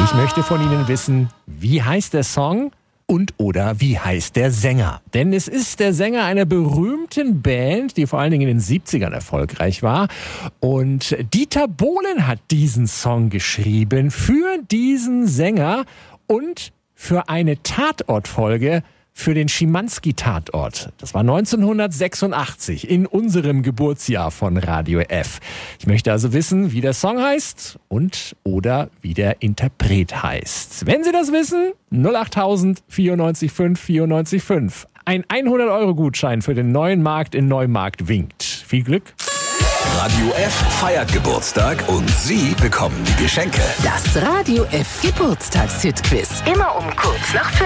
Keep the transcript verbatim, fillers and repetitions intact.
Ich möchte von Ihnen wissen, wie heißt der Song und oder wie heißt der Sänger? Denn es ist der Sänger einer berühmten Band, die vor allen Dingen in den siebzigern erfolgreich war. Und Dieter Bohlen hat diesen Song geschrieben für diesen Sänger und für eine Tatortfolge für den Schimanski-Tatort. Das war neunzehnhundertsechsundachtzig in unserem Geburtsjahr von Radio F. Ich möchte also wissen, wie der Song heißt und oder wie der Interpret heißt. Wenn Sie das wissen, null achttausend vierundneunzig fünf vierundneunzig fünf. Ein hundert-Euro-Gutschein für den neuen Markt in Neumarkt winkt. Viel Glück. Radio F feiert Geburtstag und Sie bekommen die Geschenke. Das Radio F Geburtstagshit-Quiz. Immer um kurz nach fünf.